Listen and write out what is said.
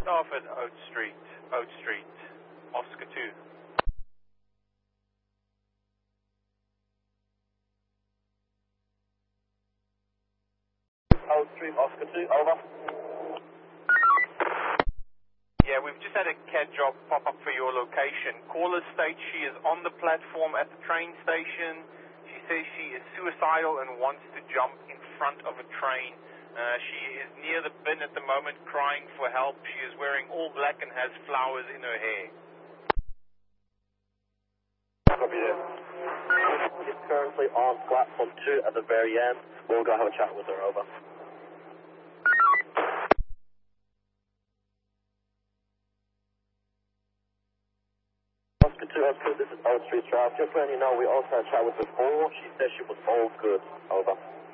Off at Oat Street, Oscar 2. Oat Street, Oscar 2, over. Yeah, we've just had a CAD job pop up for your location. Caller states she is on the platform at the train station. She says she is suicidal and wants to jump in front of a train. She is near the bin at the moment crying for help. She is wearing all black and has flowers in her hair. Copy that. She's currently on platform 2 at the very end. We'll go have a chat with her, over. Oscar 2, Oscar, this is Oat Street Drive. Just letting you know, we also had a chat with her before. She said she was all good, over.